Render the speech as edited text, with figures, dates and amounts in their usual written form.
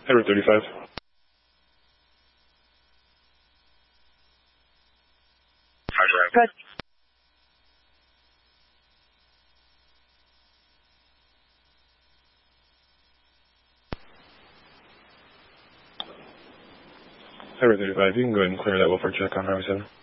Highway 35. Good. Highway 35, you can go ahead and clear that Wilford check on Highway 7.